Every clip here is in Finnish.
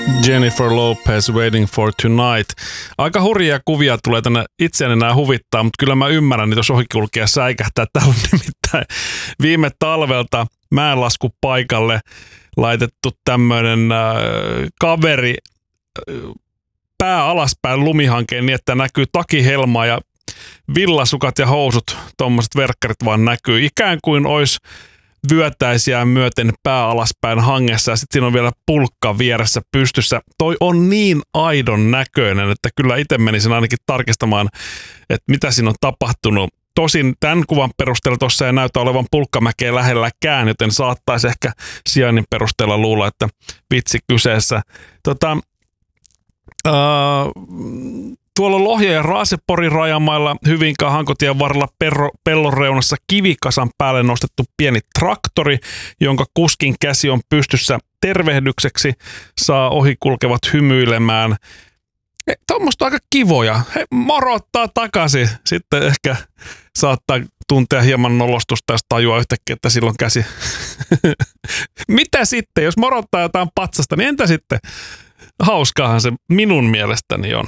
Jennifer Lopez, Waiting for Tonight. Aika hurjia kuvia tulee tänne, itseäni nämä huvittaa, mutta kyllä mä ymmärrän, että jos ohikulkija säikähtää. Täällä on nimittäin viime talvelta mäenlaskupaikalle laitettu tämmöinen kaveri pää alaspäin lumihankeen niin, että näkyy takihelma ja villasukat ja housut, tommoset verkkarit vaan näkyy. Ikään kuin olisi vyötäisiä myöten pää alaspäin hangessa ja sitten siinä on vielä pulkka vieressä pystyssä. Toi on niin aidon näköinen, että kyllä itse menisin ainakin tarkistamaan, että mitä siinä on tapahtunut. Tosin tämän kuvan perusteella tuossa ei näytä olevan pulkkamäkeä lähelläkään, joten saattaisi ehkä sijainnin perusteella luulla, että vitsi kyseessä. Tuolla Lohja ja Raaseporin rajamailla Hyvinkään Hankotien varrella pellon reunassa kivikasan päälle nostettu pieni traktori, jonka kuskin käsi on pystyssä tervehdykseksi, saa ohikulkevat hymyilemään. Tuommoista aika kivoja. He morottaa takaisin. Sitten ehkä saattaa tuntea hieman nolostusta, jos tajua yhtäkkiä, että silloin käsi. Mitä sitten? Jos morottaa jotain patsasta, niin entä sitten? Hauskaahan se minun mielestäni on.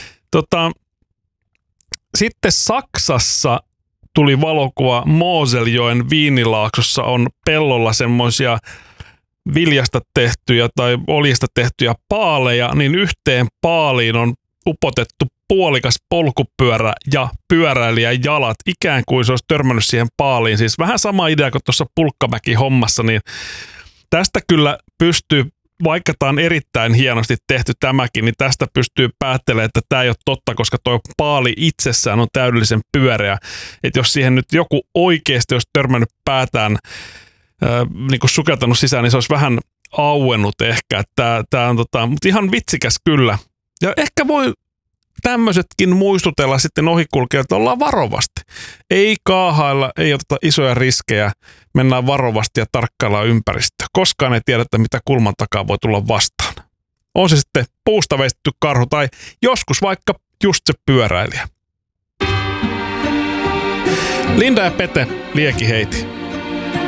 Sitten Saksassa tuli valokuva Moseljoen Viinilaaksossa on pellolla semmoisia viljasta tehtyjä tai oljesta tehtyjä paaleja, niin yhteen paaliin on upotettu puolikas polkupyörä ja pyöräilijän jalat, ikään kuin se olisi törmännyt siihen paaliin. Siis vähän sama idea kuin tuossa Pulkkamäki-hommassa, niin tästä kyllä pystyy, vaikka tämä on erittäin hienosti tehty tämäkin, niin tästä pystyy päättelemään, että tämä ei ole totta, koska tuo paali itsessään on täydellisen pyöreä. Että jos siihen nyt joku oikeasti olisi törmännyt päätään, niin kuin sukeltanut sisään, niin se olisi vähän auennut ehkä. Tämä on mutta ihan vitsikäs kyllä. Ja ehkä voi tämmöisetkin muistutella sitten ohikulkijoilta, että ollaan varovasti. Ei kaahailla, ei oteta isoja riskejä, mennään varovasti ja tarkkaillaan ympäristöä. Koskaan ei tiedetä, mitä kulman takaa voi tulla vastaan. On se sitten puusta veistetty karhu tai joskus vaikka just se pyöräilijä. Linda ja Pete, liekiheiti.